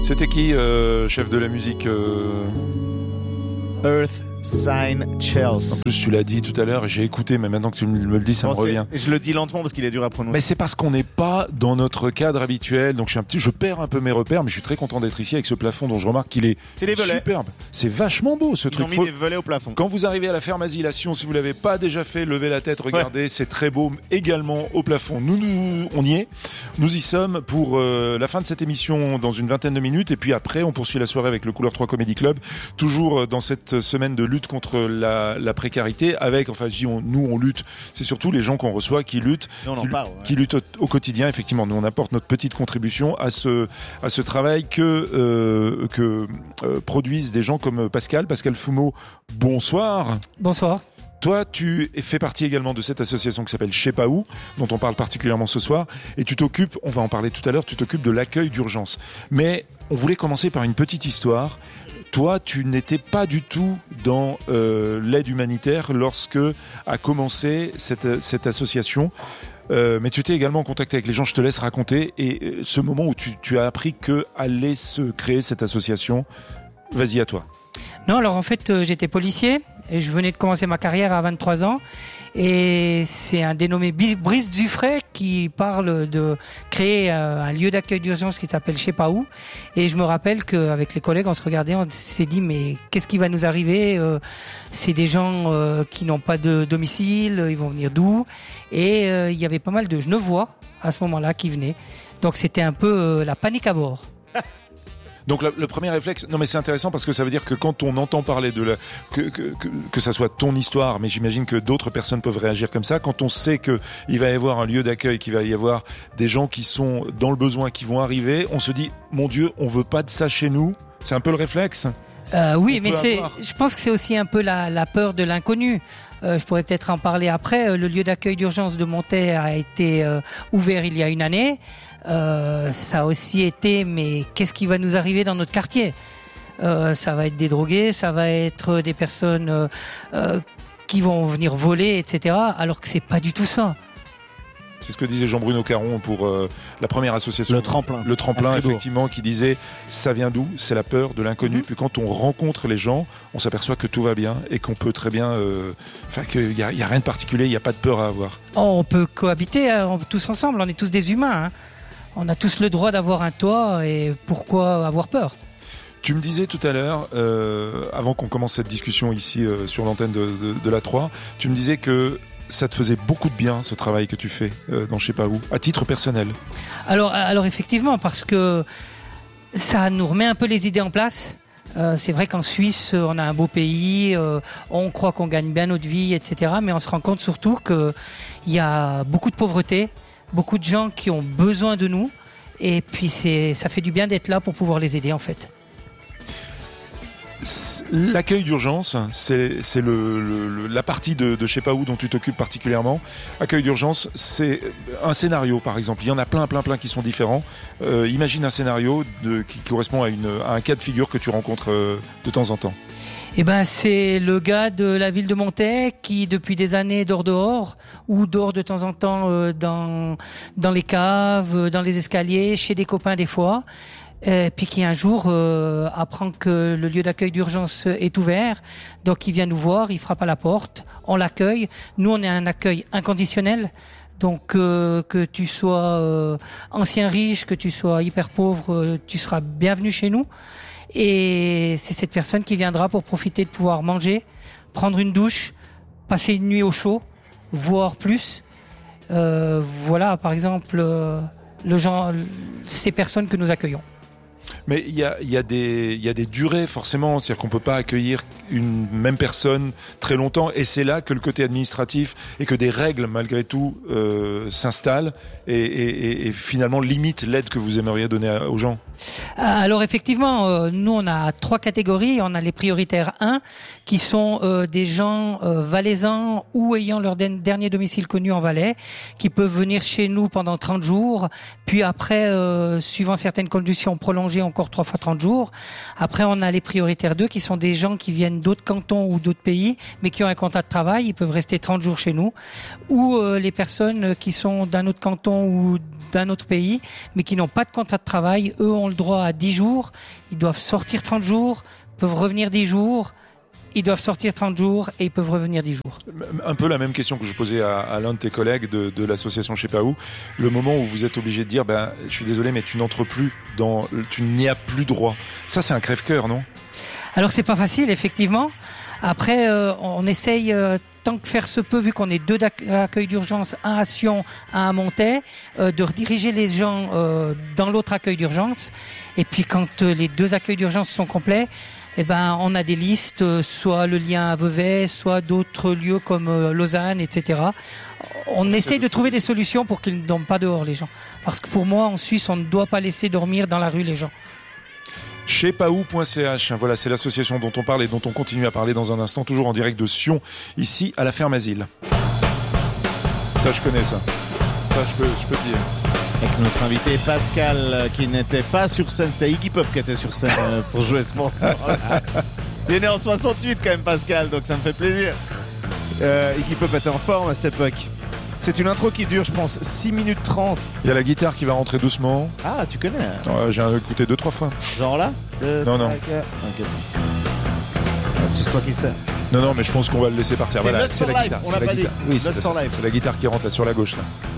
C'était qui, chef de la musique Earth Sign Chels. En plus, tu l'as dit tout à l'heure et j'ai écouté, mais maintenant que tu me le dis, ça me revient. Je le dis lentement parce qu'il est dur à prononcer. Mais c'est parce qu'on n'est pas dans notre cadre habituel, donc je perds un peu mes repères, mais je suis très content d'être ici avec ce plafond dont je remarque qu'il est superbe. C'est vachement beau ce truc. Ils ont mis des volets au plafond. Quand vous arrivez à la ferme Asilation, si vous l'avez pas déjà fait, levez la tête, regardez, c'est très beau également au plafond. Nous, on y est. Nous y sommes pour la fin de cette émission dans une vingtaine de minutes, et puis après, on poursuit la soirée avec le Couleur 3 Comedy Club, toujours dans cette semaine de lutte contre la précarité, avec, enfin, nous on lutte, c'est surtout les gens qu'on reçoit qui luttent, qui luttent au quotidien. Effectivement, nous on apporte notre petite contribution à ce travail que produisent des gens comme Pascal Fumeau. Bonsoir. Bonsoir. Toi, tu fais partie également de cette association qui s'appelle Je sais pas où, dont on parle particulièrement ce soir, et tu t'occupes, on va en parler tout à l'heure, tu t'occupes de l'accueil d'urgence. Mais on voulait commencer par une petite histoire. Toi, tu n'étais pas du tout dans l'aide humanitaire lorsque a commencé cette association. Mais tu étais également en contact avec les gens, je te laisse raconter. Et ce moment où tu as appris que allait se créer cette association, vas-y à toi. Non, alors en fait, j'étais policier et je venais de commencer ma carrière à 23 ans. Et c'est un dénommé Brice Dufray qui parle de créer un lieu d'accueil d'urgence qui s'appelle Je sais pas où. Et je me rappelle qu'avec les collègues, on se regardait, on s'est dit mais qu'est-ce qui va nous arriver? C'est des gens qui n'ont pas de domicile, ils vont venir d'où? Et il y avait pas mal de Genevois à ce moment-là qui venaient. Donc c'était un peu la panique à bord. Donc le premier réflexe, non mais c'est intéressant parce que ça veut dire que quand on entend parler de que ça soit ton histoire, mais j'imagine que d'autres personnes peuvent réagir comme ça, quand on sait que il va y avoir un lieu d'accueil, qu'il va y avoir des gens qui sont dans le besoin, qui vont arriver, on se dit mon Dieu, on veut pas de ça chez nous. C'est un peu le réflexe. Oui, mais je pense que c'est aussi un peu la peur de l'inconnu. Je pourrais peut-être en parler après. Le lieu d'accueil d'urgence de Montet a été ouvert il y a une année. Ça a aussi été, mais qu'est-ce qui va nous arriver dans notre quartier? Ça va être des drogués, ça va être des personnes qui vont venir voler, etc. Alors que c'est pas du tout ça. C'est ce que disait Jean-Bruno Caron pour la première association. Le tremplin. Le tremplin, effectivement, qui disait ça vient d'où? C'est la peur de l'inconnu. Puis quand on rencontre les gens, on s'aperçoit que tout va bien et qu'on peut très bien, qu'il y a rien de particulier, il n'y a pas de peur à avoir. On peut cohabiter tous ensemble. On est tous des humains. Hein. On a tous le droit d'avoir un toit et pourquoi avoir peur? Tu me disais tout à l'heure, avant qu'on commence cette discussion ici sur l'antenne de la 3, tu me disais que ça te faisait beaucoup de bien ce travail que tu fais dans je sais pas où, à titre personnel. Alors effectivement, parce que ça nous remet un peu les idées en place. C'est vrai qu'en Suisse, on a un beau pays, on croit qu'on gagne bien notre vie, etc. Mais on se rend compte surtout qu'il y a beaucoup de pauvreté, beaucoup de gens qui ont besoin de nous. Et puis ça fait du bien d'être là pour pouvoir les aider en fait. L'accueil d'urgence, c'est la partie de je sais pas où dont tu t'occupes particulièrement. Accueil d'urgence, c'est un scénario par exemple. Il y en a plein qui sont différents. Imagine un scénario qui correspond à un cas de figure que tu rencontres de temps en temps. Eh ben, c'est le gars de la ville de Montet qui, depuis des années, dort ou dort de temps en temps dans les caves, dans les escaliers, chez des copains des fois. Puis qui un jour apprend que le lieu d'accueil d'urgence est ouvert, donc il vient nous voir, il frappe à la porte, on l'accueille. Nous, on est un accueil inconditionnel, donc que tu sois ancien riche, que tu sois hyper pauvre, tu seras bienvenu chez nous. Et c'est cette personne qui viendra pour profiter de pouvoir manger, prendre une douche, passer une nuit au chaud, voire plus. Voilà, par exemple, ces personnes que nous accueillons. Mais il y a des durées forcément, c'est-à-dire qu'on peut pas accueillir une même personne très longtemps, et c'est là que le côté administratif et que des règles malgré tout s'installent et finalement limitent l'aide que vous aimeriez donner aux gens. Alors effectivement, nous on a 3 catégories. On a les prioritaires 1 qui sont des gens valaisans ou ayant leur dernier domicile connu en Valais, qui peuvent venir chez nous pendant 30 jours, puis après, suivant certaines conditions, prolonger encore 3 fois 30 jours. Après, on a les prioritaires 2 qui sont des gens qui viennent d'autres cantons ou d'autres pays, mais qui ont un contrat de travail, ils peuvent rester 30 jours chez nous. Ou les personnes qui sont d'un autre canton ou d'un autre pays, mais qui n'ont pas de contrat de travail, eux, on le droit à 10 jours, ils doivent sortir 30 jours, peuvent revenir 10 jours, ils doivent sortir 30 jours et ils peuvent revenir 10 jours. Un peu la même question que je posais à l'un de tes collègues de l'association Je sais pas où. Le moment où vous êtes obligé de dire, je suis désolé, mais tu n'entres plus tu n'y as plus droit. Ça, c'est un crève-cœur, non? Alors, c'est pas facile, effectivement. Après, on essaye, tant que faire se peut, vu qu'on est 2 accueils d'urgence, un à Sion, un à Montaix, de rediriger les gens dans l'autre accueil d'urgence. Et puis, quand les 2 accueils d'urgence sont complets, on a des listes, soit le lien à Vevey, soit d'autres lieux comme Lausanne, etc. On essaye de trouver des solutions pour qu'ils ne dorment pas dehors, les gens. Parce que pour moi, en Suisse, on ne doit pas laisser dormir dans la rue les gens. Chepaou.ch, voilà, c'est l'association dont on parle et dont on continue à parler dans un instant, toujours en direct de Sion, ici à la Ferme Asile. Ça, je connais ça. Ça, je peux te dire. Avec notre invité Pascal, qui n'était pas sur scène, c'était Iggy Pop qui était sur scène pour jouer ce morceau. Il est né en 68 quand même, Pascal, donc ça me fait plaisir. Iggy Pop était en forme à cette époque. C'est une intro qui dure, je pense, 6 minutes 30. Il y a la guitare qui va rentrer doucement. Ah, tu connais? J'ai écouté 2-3 fois. Genre là? Non. Okay. C'est toi qui sais. Non, mais je pense qu'on va le laisser partir. C'est voilà, Lust for la Life, guitare. on l'a pas dit. Oui, Lust for Life. c'est la guitare qui rentre là sur la gauche là.